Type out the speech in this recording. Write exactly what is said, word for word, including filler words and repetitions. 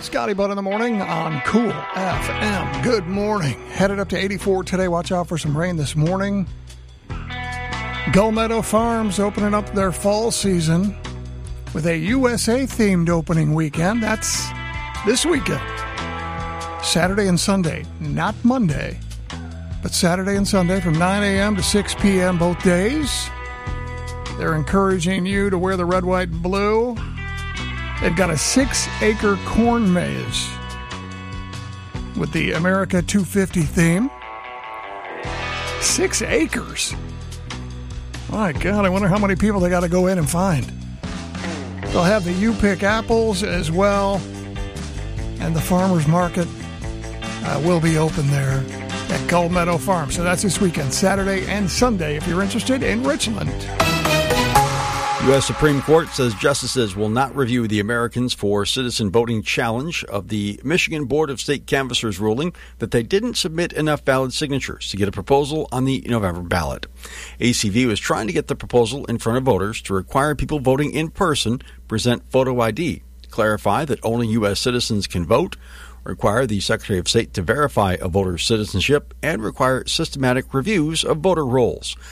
Scotty Butt in the morning on Cool F M. Good morning. Headed up to eighty-four today. Watch out for some rain this morning. Gull Meadow Farms opening up their fall season with a U S A-themed opening weekend. That's this weekend. Saturday and Sunday. Not Monday, but Saturday and Sunday from nine a.m. to six p.m. both days. They're encouraging you to wear the red, white, and blue. They've got a six-acre corn maze with the America two fifty theme. Six acres. My God, I wonder how many people they got to go in and find. They'll have the U-Pick apples as well. And the farmer's market uh, will be open there at Gull Meadow Farm. So that's this weekend, Saturday and Sunday, if you're interested in Richland. U S Supreme Court says justices will not review the Americans for Citizen Voting challenge of the Michigan Board of State Canvassers ruling that they didn't submit enough valid signatures to get a proposal on the November ballot. A C V was trying to get the proposal in front of voters to require people voting in person present photo I D, clarify that only U S citizens can vote, require the Secretary of State to verify a voter's citizenship, and require systematic reviews of voter rolls.